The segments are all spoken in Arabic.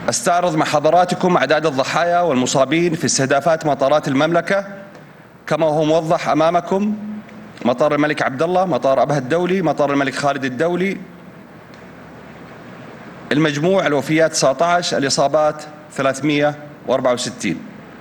استعرض مع حضراتكم أعداد الضحايا والمصابين في استهدافات مطارات المملكة كما هو موضح أمامكم: مطار الملك عبد الله، مطار أبها الدولي، مطار الملك خالد الدولي. المجموع الوفيات 19، الإصابات 364.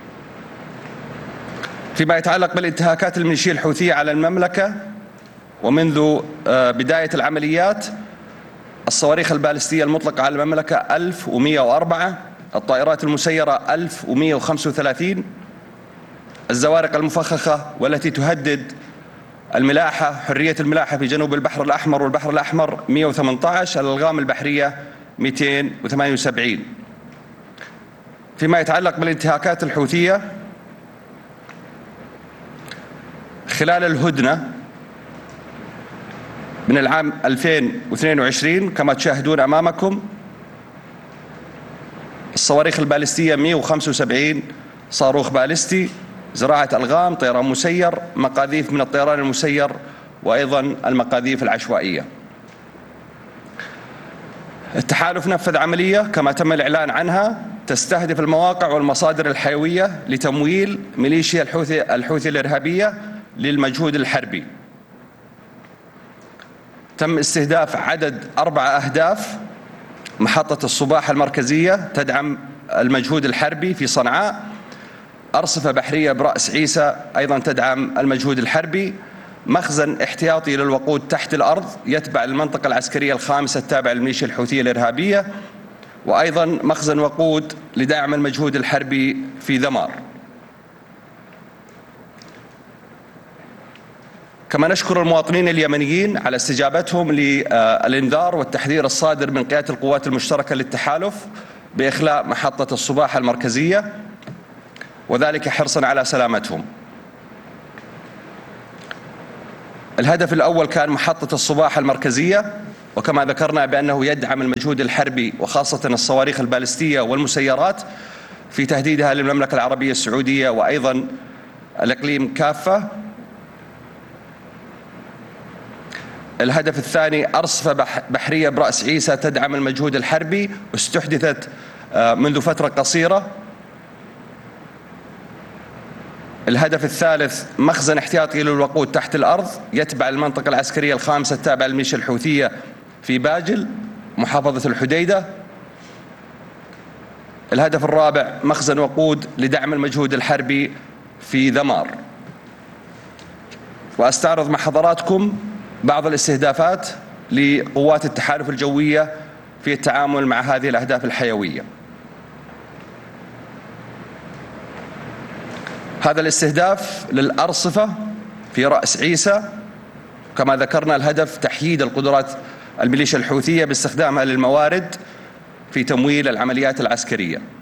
فيما يتعلق بالانتهاكات الميليشيا الحوثية على المملكة، ومنذ بداية العمليات: الصواريخ البالستية المطلقة على المملكة 1104، الطائرات المسيرة 1135، الزوارق المفخخة والتي تهدد الملاحة حرية الملاحة في جنوب البحر الأحمر والبحر الأحمر 118، الألغام البحرية 278. فيما يتعلق بالانتهاكات الحوثية خلال الهدنة من العام 2022 كما تشاهدون أمامكم: الصواريخ البالستية 175 صاروخ بالستي، زراعة ألغام، طيران مسير، مقاذيف من الطيران المسير، وأيضا المقاذيف العشوائية. التحالف نفذ عملية كما تم الإعلان عنها تستهدف المواقع والمصادر الحيوية لتمويل ميليشيا الحوثي الإرهابية للمجهود الحربي. تم استهداف عدد 4 أهداف: محطة الصباح المركزية تدعم المجهود الحربي في صنعاء، أرصفة بحرية برأس عيسى أيضا تدعم المجهود الحربي، مخزن احتياطي للوقود تحت الأرض يتبع المنطقة العسكرية الخامسة التابعة للميليشيا الحوثية الإرهابية، وأيضا مخزن وقود لدعم المجهود الحربي في ذمار. كما نشكر المواطنين اليمنيين على استجابتهم للإنذار والتحذير الصادر من قيادة القوات المشتركة للتحالف بإخلاء محطة الصباح المركزية، وذلك حرصا على سلامتهم. الهدف الأول كان محطة الصباح المركزية، وكما ذكرنا بأنه يدعم المجهود الحربي وخاصة الصواريخ البالستية والمسيرات في تهديدها للمملكة العربية السعودية وأيضا الإقليم كافة. الهدف الثاني أرصفة بحرية برأس عيسى تدعم المجهود الحربي، استحدثت منذ فترة قصيرة. الهدف الثالث مخزن احتياطي للوقود تحت الأرض يتبع المنطقة العسكرية الخامسة التابعة للميليشيا الحوثية في باجل محافظة الحديدة. الهدف الرابع مخزن وقود لدعم المجهود الحربي في ذمار. وأستعرض مع حضراتكم بعض الاستهدافات لقوات التحالف الجوية في التعامل مع هذه الأهداف الحيوية. هذا الاستهداف للأرصفة في رأس عيسى، كما ذكرنا الهدف تحييد القدرات الميليشيا الحوثية باستخدامها للموارد في تمويل العمليات العسكرية.